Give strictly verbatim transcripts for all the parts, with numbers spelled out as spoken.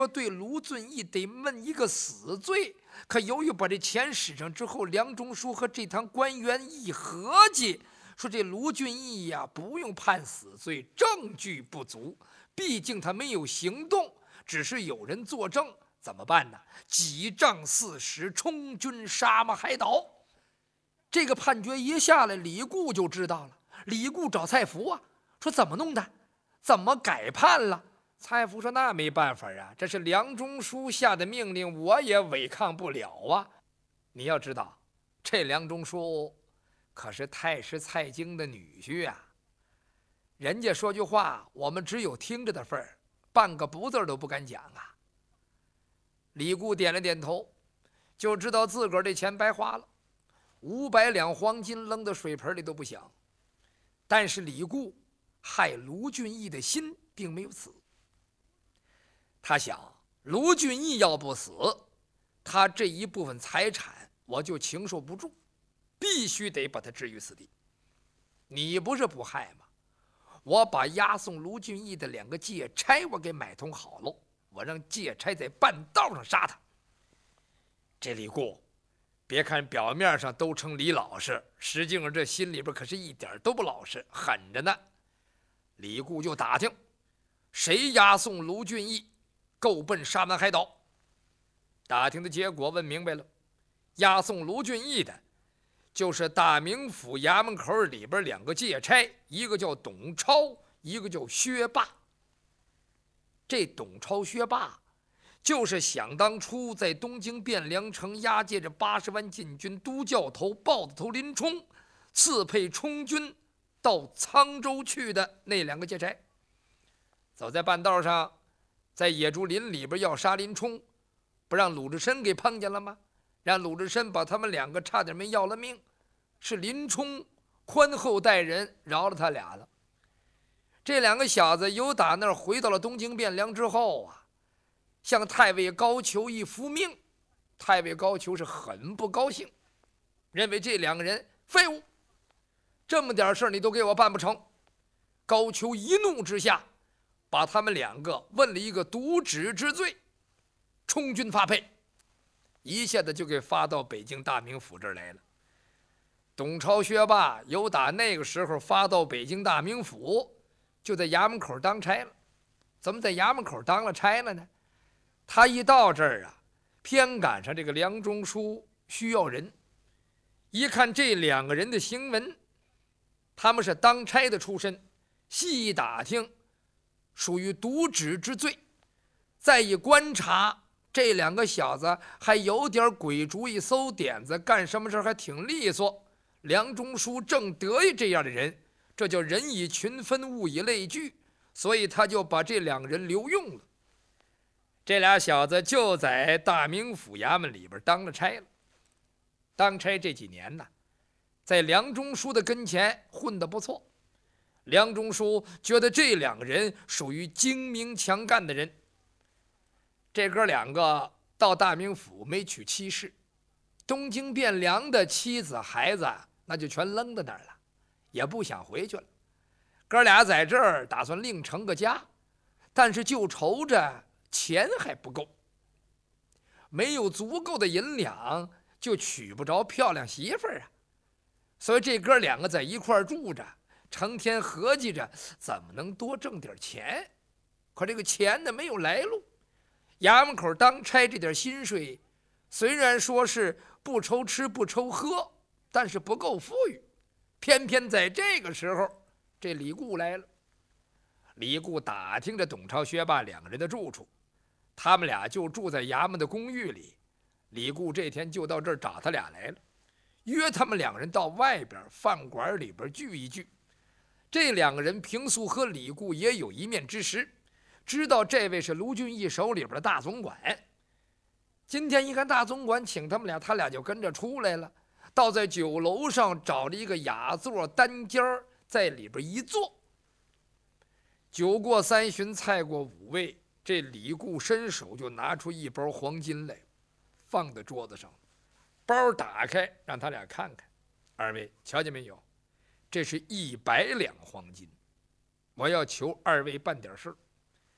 说对卢俊义得问一个死罪。可由于把这钱使上之后，梁中书和这堂官员一合计，说这卢俊义呀、啊，不用判死罪，证据不足，毕竟他没有行动，只是有人作证，怎么办呢？几仗四十，充军杀马海岛。这个判决一下来，李固就知道了。李固找蔡福啊，说怎么弄的？怎么改判了？蔡福说：“那没办法啊，这是梁中书下的命令，我也违抗不了啊。你要知道，这梁中书可是太师蔡京的女婿啊。人家说句话，我们只有听着的份儿，半个不字都不敢讲啊。”李固点了点头，就知道自个儿这钱白花了，五百两黄金扔到水盆里都不想。但是李固害卢俊义的心并没有死。他想，卢俊义要不死，他这一部分财产我就承受不住，必须得把他置于死地。你不是不害吗？我把押送卢俊义的两个借差我给买通好了，我让借差在半道上杀他。这李固，别看表面上都称李老实，实际上这心里边可是一点都不老实，狠着呢。李固就打听，谁押送卢俊义够奔沙门海岛。打听的结果问明白了，押送卢俊义的就是大名府衙门口里边两个借差，一个叫董超，一个叫薛霸。这董超、薛霸就是想当初在东京汴梁城押解着八十万禁军都教头豹子头林冲刺配充军到沧州去的那两个借差。走在半道上，在野猪林里边要杀林冲，不让鲁智深给碰见了吗？让鲁智深把他们两个差点没要了命，是林冲宽厚待人，饶了他俩了。这两个小子由打那儿回到了东京汴梁之后啊，向太尉高俅一复命。太尉高俅是很不高兴，认为这两个人废物，这么点事儿你都给我办不成。高俅一怒之下，把他们两个问了一个渎旨之罪，充军发配，一下子就给发到北京大名府这儿来了。董超、薛霸由打那个时候发到北京大名府，就在衙门口当差了。怎么在衙门口当了差了呢？他一到这儿啊，偏赶上这个梁中书需要人，一看这两个人的行文，他们是当差的出身，细一打听，属于渎旨之罪。再一观察，这两个小子还有点鬼主意、馊点子，干什么事还挺利索。梁中书正得意这样的人，这叫人以群分，物以类聚，所以他就把这两个人留用了。这俩小子就在大名府衙门里边当了差了。当差这几年呢，在梁中书的跟前混得不错。梁中书觉得这两个人属于精明强干的人。这哥两个到大名府没娶妻室，东京汴梁的妻子孩子那就全扔在那儿了，也不想回去了。哥俩在这儿打算另成个家，但是就愁着钱还不够，没有足够的银两，就娶不着漂亮媳妇儿啊。所以这哥两个在一块儿住着，成天合计着怎么能多挣点钱。可这个钱呢，没有来路。衙门口当差这点薪水，虽然说是不愁吃不愁喝，但是不够富裕。偏偏在这个时候，这李固来了。李固打听着董超、薛霸两个人的住处，他们俩就住在衙门的公寓里。李固这天就到这儿找他俩来了，约他们两个人到外边饭馆里边聚一聚。这两个人平素和李固也有一面之识，知道这位是卢俊义手里边的大总管。今天一看大总管请他们俩，他俩就跟着出来了，倒在酒楼上找了一个雅座单间儿，在里边一坐。酒过三巡，菜过五味，这李固伸手就拿出一包黄金来，放在桌子上。包打开，让他俩看看。二位瞧见没有？这是一百两黄金，我要求二位办点事。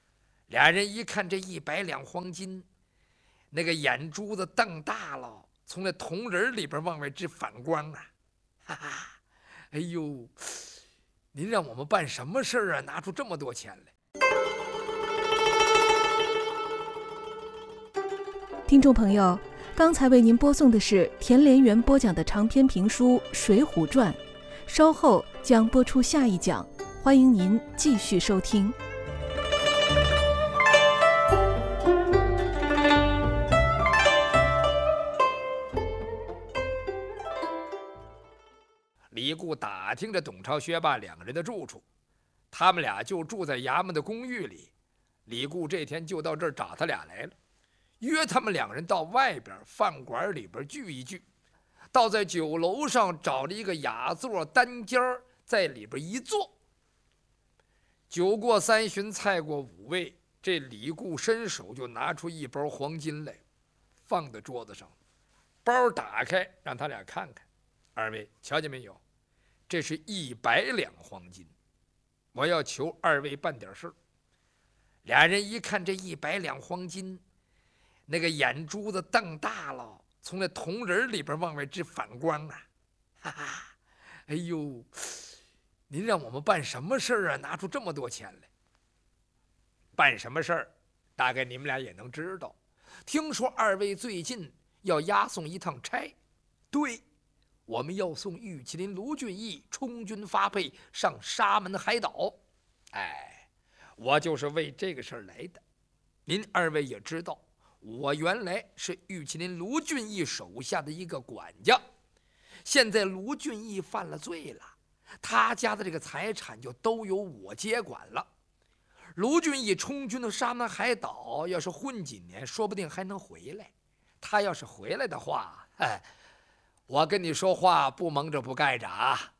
俩人一看这一百两黄金，那个眼珠子瞪大了，从那铜人里边往外直反光啊！哈哈，哎呦，您让我们办什么事儿啊？拿出这么多钱来！ 听众朋友，刚才为您播送的是田连元播讲的长篇评书《水浒传》，稍后将播出下一讲，欢迎您继续收听。 李固打听着董超、薛霸两个人的住处，他们俩就住在衙门的公寓里。李固这天就到这儿找他俩来了，约他们两人到外边饭馆里边聚一聚。倒在酒楼上找了一个雅座单间儿，在里边一坐。酒过三巡，菜过五味，这李固伸手就拿出一包黄金来，放在桌子上。包打开，让他俩看看。二位瞧见没有？这是一百两黄金，我要求二位办点事儿。俩人一看这一百两黄金，那个眼珠子瞪大了，从那铜人里边往外直反光啊！哈哈，哎呦，您让我们办什么事儿啊？拿出这么多钱来！办什么事儿？大概你们俩也能知道。听说二位最近要押送一趟差，对，我们要送玉麒麟卢俊义充军发配上沙门海岛。哎。我就是为这个事儿来的。您二位也知道，我原来是玉麒麟卢俊义手下的一个管家，现在卢俊义犯了罪了，他家的这个财产就都由我接管了。卢俊义充军的沙门海岛，要是混几年，说不定还能回来。他要是回来的话，哎，我跟你说话不蒙着不盖着啊，